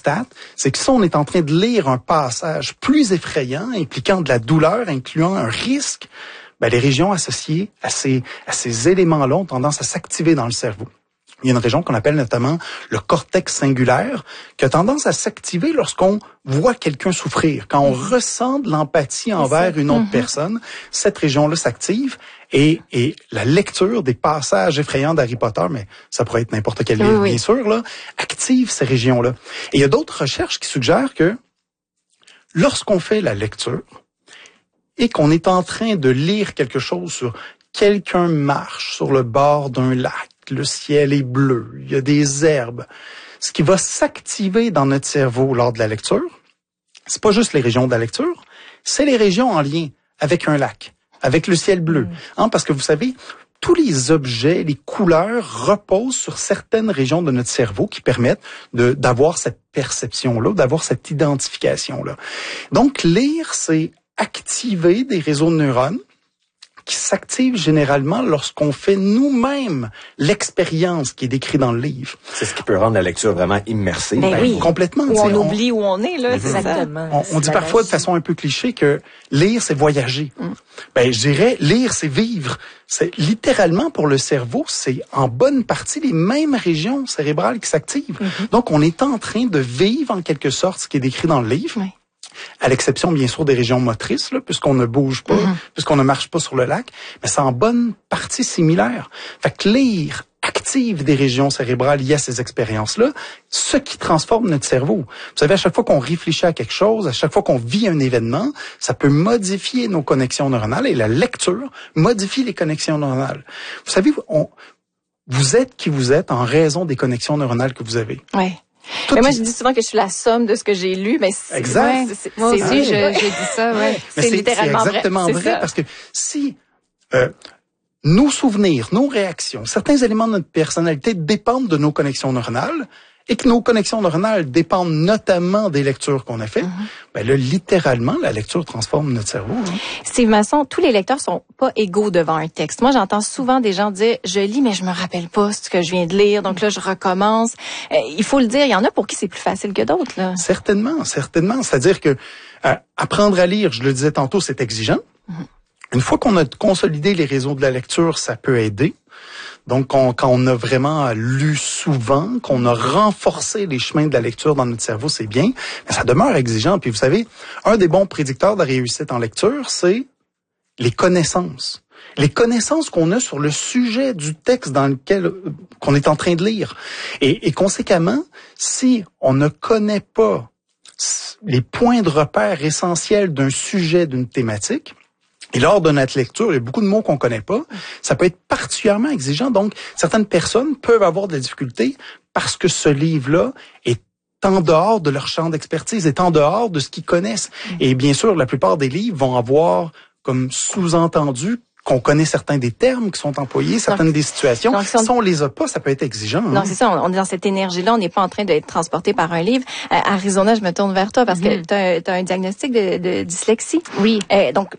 constate, c'est que si on est en train de lire un passage plus effrayant, impliquant de la douleur, incluant un risque, ben, les régions associées à ces éléments-là ont tendance à s'activer dans le cerveau. Il y a une région qu'on appelle notamment le cortex singulaire, qui a tendance à s'activer lorsqu'on voit quelqu'un souffrir. Quand on ressent de l'empathie envers une autre personne, cette région-là s'active et la lecture des passages effrayants d'Harry Potter, mais ça pourrait être n'importe quel livre, bien sûr, là, active ces régions-là. Et il y a d'autres recherches qui suggèrent que lorsqu'on fait la lecture et qu'on est en train de lire quelque chose sur quelqu'un marche sur le bord d'un lac, le ciel est bleu, il y a des herbes. Ce qui va s'activer dans notre cerveau lors de la lecture, c'est pas juste les régions de la lecture, c'est les régions en lien avec un lac, avec le ciel bleu. Parce que vous savez, tous les objets, les couleurs reposent sur certaines régions de notre cerveau qui permettent d'avoir cette perception-là, d'avoir cette identification-là. Donc, lire, c'est activer des réseaux de neurones qui s'active généralement lorsqu'on fait nous-mêmes l'expérience qui est décrite dans le livre. C'est ce qui peut rendre la lecture vraiment immersive. Ben oui. Complètement. Où on oublie où on est, là. Exactement. On dit parfois de façon un peu cliché que lire, c'est voyager. Ben, je dirais, lire, c'est vivre. C'est littéralement pour le cerveau, c'est en bonne partie les mêmes régions cérébrales qui s'activent. Donc, on est en train de vivre en quelque sorte ce qui est décrit dans le livre. À l'exception, bien sûr, des régions motrices, là, puisqu'on ne bouge pas, puisqu'on ne marche pas sur le lac, mais c'est en bonne partie similaire. Fait que lire active des régions cérébrales liées à ces expériences-là, ce qui transforme notre cerveau. Vous savez, à chaque fois qu'on réfléchit à quelque chose, à chaque fois qu'on vit un événement, ça peut modifier nos connexions neuronales et la lecture modifie les connexions neuronales. Vous savez, vous êtes qui vous êtes en raison des connexions neuronales que vous avez. Oui. Mais moi, je dis souvent que je suis la somme de ce que j'ai lu. Mais exact. Moi aussi, j'ai dit ça. Ouais. C'est littéralement exactement vrai. Parce que si nos souvenirs, nos réactions, certains éléments de notre personnalité dépendent de nos connexions neuronales, et que nos connexions neuronales dépendent notamment des lectures qu'on a faites, ben là, littéralement, la lecture transforme notre cerveau. Steve Masson, tous les lecteurs sont pas égaux devant un texte. Moi, j'entends souvent des gens dire, je lis, mais je me rappelle pas ce que je viens de lire, donc là, je recommence. Il faut le dire, il y en a pour qui c'est plus facile que d'autres, là. Certainement. C'est-à-dire que apprendre à lire, je le disais tantôt, c'est exigeant. Une fois qu'on a consolidé les réseaux de la lecture, ça peut aider. Donc, quand on a vraiment lu souvent, qu'on a renforcé les chemins de la lecture dans notre cerveau, c'est bien, mais ça demeure exigeant. Puis vous savez, un des bons prédicteurs de réussite en lecture, c'est les connaissances. Les connaissances qu'on a sur le sujet du texte dans lequel qu'on est en train de lire. Et conséquemment, si on ne connaît pas les points de repère essentiels d'un sujet, d'une thématique, et lors de notre lecture, il y a beaucoup de mots qu'on connaît pas. Ça peut être particulièrement exigeant. Donc, certaines personnes peuvent avoir de la difficulté parce que ce livre-là est en dehors de leur champ d'expertise, est en dehors de ce qu'ils connaissent. Et bien sûr, la plupart des livres vont avoir comme sous-entendu qu'on connaît certains des termes qui sont employés, certaines des situations. Donc, si on les a pas, ça peut être exigeant. Non, c'est ça. On est dans cette énergie-là. On n'est pas en train d'être transporté par un livre. Arizona, je me tourne vers toi parce que t'as un diagnostic de dyslexie. Oui. Donc,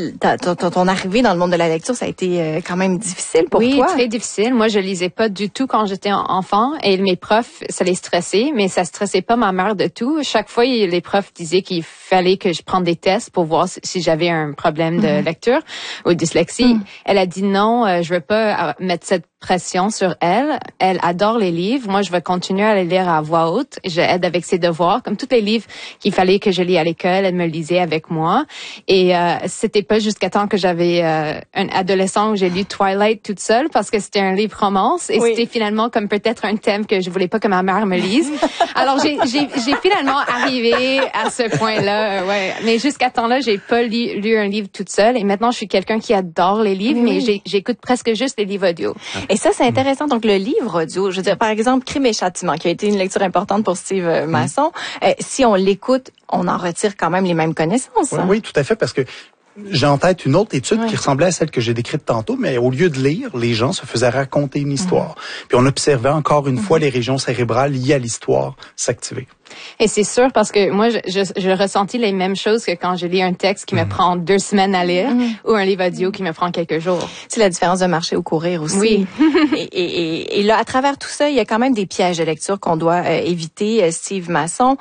ton arrivée dans le monde de la lecture, ça a été quand même difficile pour toi. Oui, très difficile. Moi, je lisais pas du tout quand j'étais enfant et mes profs, ça les stressait, mais ça stressait pas ma mère de tout. Chaque fois, les profs disaient qu'il fallait que je prenne des tests pour voir si j'avais un problème de lecture ou de dyslexie. Elle a dit non, je veux pas mettre cette pression sur elle. Elle adore les livres. Moi, je vais continuer à les lire à voix haute. Je aide avec ses devoirs. Comme tous les livres qu'il fallait que je lis à l'école, elle me lisait avec moi. Et c'était pas jusqu'à temps que j'avais un adolescent où j'ai lu Twilight toute seule parce que c'était un livre romance et c'était finalement comme peut-être un thème que je voulais pas que ma mère me lise. Alors j'ai finalement arrivé à ce point-là. Ouais. Mais jusqu'à temps-là, j'ai pas lu un livre toute seule. Et maintenant, je suis quelqu'un qui adore les livres, mais j'écoute presque juste les livres audio. Et ça, c'est intéressant. Donc, le livre audio, je veux dire, par exemple, Crime et Châtiment, qui a été une lecture importante pour Steve Masson, si on l'écoute, on en retire quand même les mêmes connaissances. Oui, tout à fait, parce que j'ai en tête une autre étude qui ressemblait à celle que j'ai décrite tantôt, mais au lieu de lire, les gens se faisaient raconter une histoire. Puis on observait encore une fois les régions cérébrales liées à l'histoire s'activer. Et c'est sûr parce que moi, je ressentis les mêmes choses que quand je lis un texte qui me prend 2 semaines à lire ou un livre audio qui me prend quelques jours. C'est la différence de marcher ou courir aussi. Oui. et là, à travers tout ça, il y a quand même des pièges de lecture qu'on doit éviter, Steve Masson.